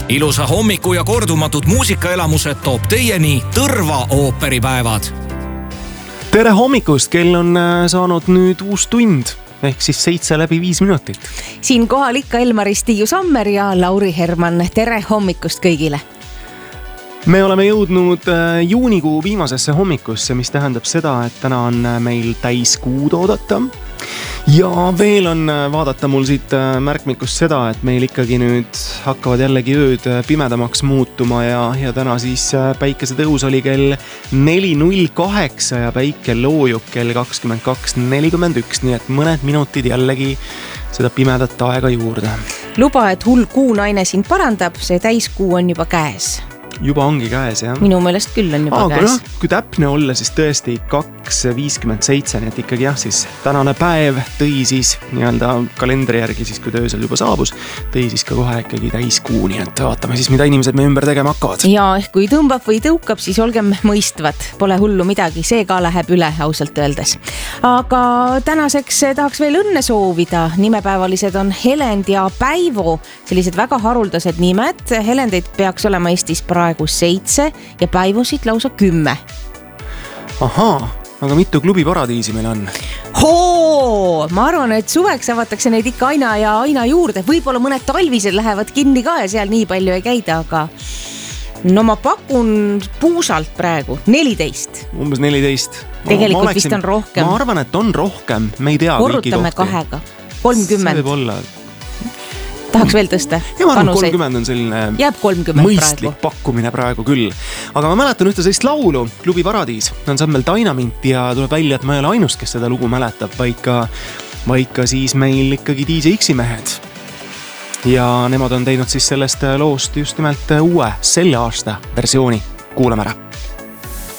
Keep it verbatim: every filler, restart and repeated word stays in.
ilusa hommiku ja kordumatud muusikaelamused toob teieni Tõrva ooperipäevad. Tere hommikust, kell on saanud nüüd uus tund, ehk siis seitse läbi viis minutit. Siin kohal ikka Elmaris Tiiu Sammer ja Lauri Herman. Tere hommikust kõigile! Me oleme jõudnud juunikuu viimasesse hommikusse, mis tähendab seda, et täna on meil täiskuud oodata. Ja veel on vaadata mul siit märkmikust seda, et meil ikkagi nüüd hakkavad jällegi ööd pimedamaks muutuma ja, ja täna siis päikese tõus oli kell neli null kaheksa ja päike loojub kell kakskümmend kaks nelikümmend üks, nii et mõned minutid jällegi seda pimedat aega juurde. Luba, et hull kuunaine sind parandab, see täiskuu on juba käes. Juba ongi käes, jah? Minu meelest küll on juba Aga käes. No, kui täpne olla, siis tõesti kaks viiskümmend seitse, nii et ikkagi jah, siis tänane päev tõi siis nii-öelda kalendri järgi, siis kui töösel juba saabus, tõi siis ka kohe ikkagi täiskuu, nii et vaatame siis, mida inimesed me ümber tegema hakkavad. Ja ehk kui tõmbab või tõukab, siis olgem mõistvad. Pole hullu midagi, see ka läheb üle ausalt öeldes. Aga tänaseks tahaks veel õnne soovida. Nimepäevalised on Helend ja Päivo, sellised väga haruldased nimed. Helendeid peaks olema Eestis praegu seitse ja Päivosid lausa kümme. Ahaa, aga mitu klubi paradiisi meil on? Hoo! Ma arvan, et suveks avatakse neid ikka aina ja aina juurde. Võib-olla mõned talvised lähevad kinni ka ja seal nii palju ei käida, aga no ma pakun puusalt praegu neliteist. Umbes neliteist. Tegelikult oleksin, vist on rohkem. Ma arvan, et on rohkem. Me ei tea kõiki kohti. Korrutame kahega. kolmkümmend. See võib olla. Tahaks veel tõsta? Ja ma arvan, kolmkümmend on selline Jääb kolmkümmend mõistlik praegu. pakkumine praegu küll. Aga ma mäletan ühte sellist laulu, Klubi Paradiis, ansambel Dynamint ja tuleb välja, et ma ei ole ainus, kes seda lugu mäletab, vaid ka, vaid ka siis meil ikkagi D J X-i mehed. Ja nemad on teinud siis sellest loost just nimelt uue selle aasta versiooni. Kuulame ära.